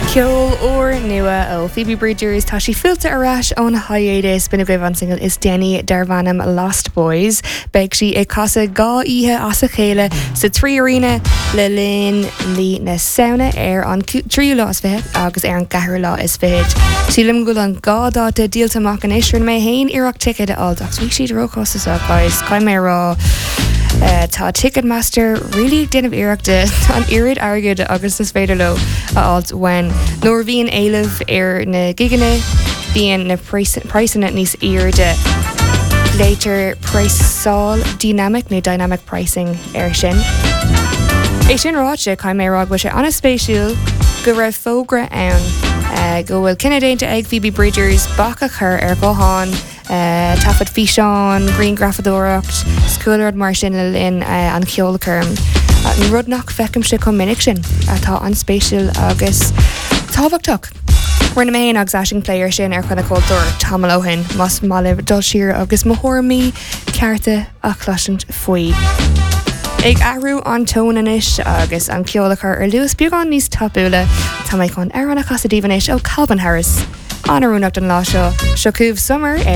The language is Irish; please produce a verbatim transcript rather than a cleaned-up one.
Ceol or nua ó Phoebe Bridgers tá sí filta arás ón hiatus buna goibh an single is Denny Darvanam Lost Boys. Beag si ag casa gá ihe as a chéile sa trí arena le linn lí na saona ar an trí lá is fihead agus ar an gahar lá is fihead. Sílim go an gádáta díalta amach an isir mé hain iireach ticket aldaach bhí siad rócostas a guys caiim mé rá Uh, tá Ticketmaster really déanamh iireachta an irid agad agus is féidir lo a alt when nóir bhíon éileh ar na giganna bíon na prisanna níos iirde later priceáil dynamic nó dynamic pricing ar sin. É sin ráte caiim mé rág bhui sé anna spéisiúil go raibh fógra ann uh, go bhfuil cinenne déanta ag Phoebe Bridgers bacha chur ar goháin Uh, Tafod Fishon, Green Grafadóracht, Schoolard mar sin le linn uh, an cheolacurm. Uh, ní rud nach fecim se com minic sin atá an spéisiúil agus táhachtach. Rinne mé agus asing player sin ar chuna cultúr tamalohin mas malibh dul siar agus mohormí cearta a chlasint faoi. Ag ahrú an tónanis agus an ceolachar ar luas beagán níos tapúla tá méid chun ar anna chasadívanis ó Calvin Harris. Anarúnach an lá seo, seo cúbh summer